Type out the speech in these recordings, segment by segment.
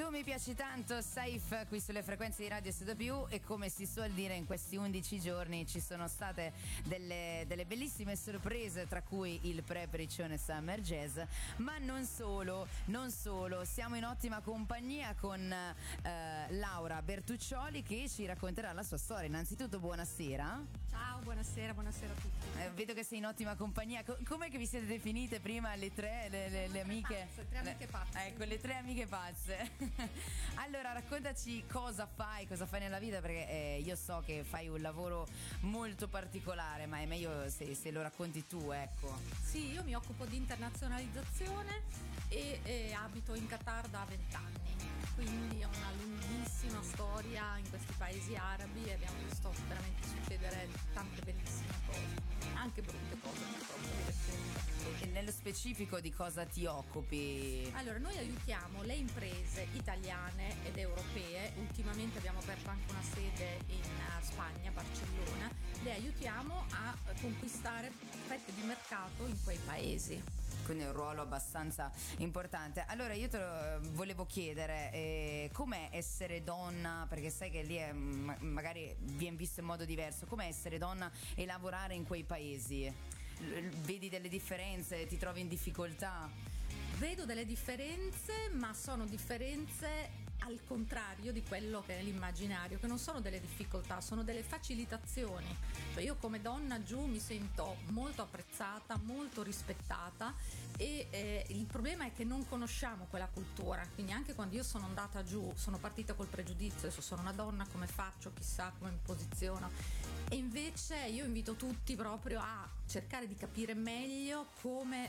Tu mi piaci tanto, Safe, qui sulle frequenze di Radio SW, e come si suol dire in questi 11 giorni ci sono state delle bellissime sorprese, tra cui il pre-Riccione Summer Jazz, ma non solo, siamo in ottima compagnia con Laura Bertuccioli, che ci racconterà la sua storia. Innanzitutto buonasera. Ciao, buonasera a tutti. Vedo che sei in ottima compagnia. Com'è che vi siete definite prima le tre, le amiche? Tre amiche pazze. Ecco, le tre amiche pazze. Allora, raccontaci cosa fai nella vita, perché io so che fai un lavoro molto particolare, ma è meglio se lo racconti tu, ecco. Sì, io mi occupo di internazionalizzazione e abito in Qatar da 20 anni. Quindi ho una lunghissima storia in questi paesi arabi e abbiamo visto veramente succedere tante bellissime cose, anche brutte cose, purtroppo divertenti. E nello specifico di cosa ti occupi? Allora, noi aiutiamo le imprese italiane ed europee. Ultimamente abbiamo aperto anche una sede in Spagna, Barcellona. Le aiutiamo a conquistare fette di mercato in quei paesi. Quindi è un ruolo abbastanza importante. Allora io te lo volevo chiedere, com'è essere donna, perché sai che lì magari viene visto in modo diverso, com'è essere donna e lavorare in quei paesi? Vedi delle differenze? Ti trovi in difficoltà? Vedo delle differenze, ma sono differenze al contrario di quello che è l'immaginario, che non sono delle difficoltà, sono delle facilitazioni. Cioè io come donna giù mi sento molto apprezzata, molto rispettata e il problema è che non conosciamo quella cultura, quindi anche quando io sono andata giù sono partita col pregiudizio: adesso sono una donna, come faccio, chissà come mi posiziono. E invece io invito tutti proprio a cercare di capire meglio come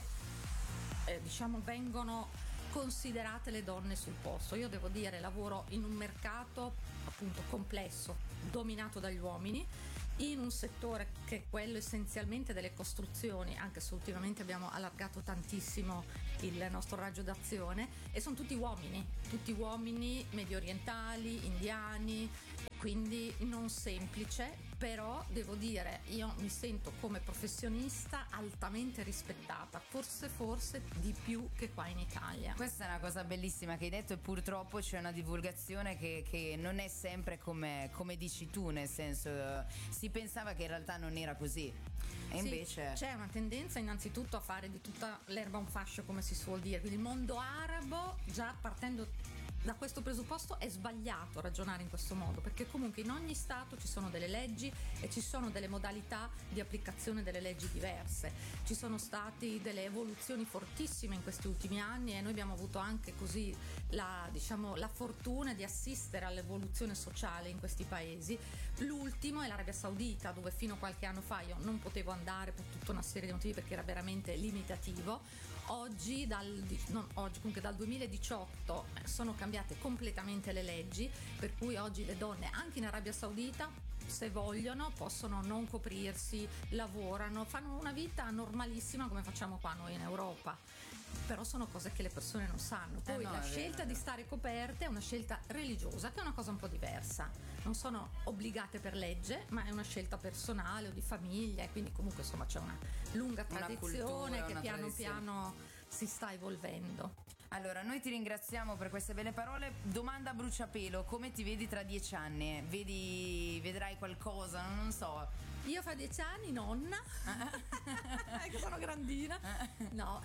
vengono considerate le donne sul posto. Io devo dire, lavoro in un mercato appunto complesso, dominato dagli uomini, in un settore che è quello essenzialmente delle costruzioni, anche se ultimamente abbiamo allargato tantissimo il nostro raggio d'azione, e sono tutti uomini medio orientali, indiani, quindi non semplice. Però devo dire, io mi sento come professionista altamente rispettata, forse di più che qua in Italia. Questa è una cosa bellissima che hai detto, e purtroppo c'è una divulgazione che non è sempre come dici tu, nel senso si pensava che in realtà non era così, e invece c'è una tendenza innanzitutto a fare di tutta l'erba un fascio, come si suol dire. Quindi il mondo arabo, già partendo da questo presupposto, è sbagliato ragionare in questo modo, perché comunque in ogni stato ci sono delle leggi e ci sono delle modalità di applicazione delle leggi diverse. Ci sono stati delle evoluzioni fortissime in questi ultimi anni e noi abbiamo avuto anche così la fortuna di assistere all'evoluzione sociale in questi paesi. L'ultimo è l'Arabia Saudita, dove fino a qualche anno fa io non potevo andare per tutta una serie di motivi, perché era veramente limitativo. Oggi comunque dal 2018 sono cambiate completamente le leggi, per cui oggi le donne anche in Arabia Saudita, se vogliono, possono non coprirsi, lavorano, fanno una vita normalissima come facciamo qua noi in Europa. Però sono cose che le persone non sanno. Poi la scelta di stare coperte è una scelta religiosa, che è una cosa un po' diversa. Non sono obbligate per legge, ma è una scelta personale o di famiglia, e quindi comunque insomma c'è una lunga tradizione che piano piano si sta evolvendo. Allora, noi ti ringraziamo per queste belle parole. Domanda a bruciapelo: come ti vedi tra 10 anni? Vedrai qualcosa? Non so. Io fra 10 anni nonna, che sono grandina. No,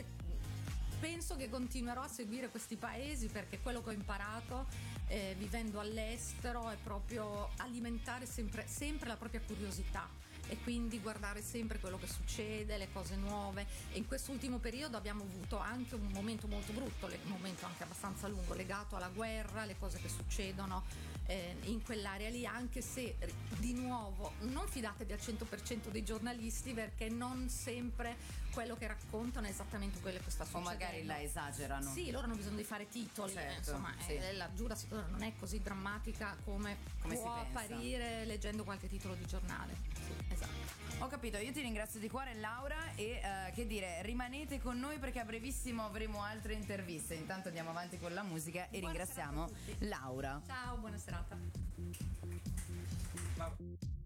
penso che continuerò a seguire questi paesi, perché quello che ho imparato vivendo all'estero è proprio alimentare sempre la propria curiosità, e quindi guardare sempre quello che succede, le cose nuove. E in quest'ultimo periodo abbiamo avuto anche un momento molto brutto, un momento anche abbastanza lungo, legato alla guerra, le cose che succedono in quell'area lì, anche se di nuovo non fidatevi al 100% dei giornalisti, perché non sempre quello che raccontano è esattamente quello che sta succedendo. O magari la esagerano. Sì, loro hanno bisogno di fare titoli, certo, insomma, sì. La giura non è così drammatica come può apparire leggendo qualche titolo di giornale. Sì, esatto. Ho capito, io ti ringrazio di cuore, Laura, e che dire, rimanete con noi perché a brevissimo avremo altre interviste. Intanto andiamo avanti con la musica e ringraziamo Laura. Ciao, buona serata.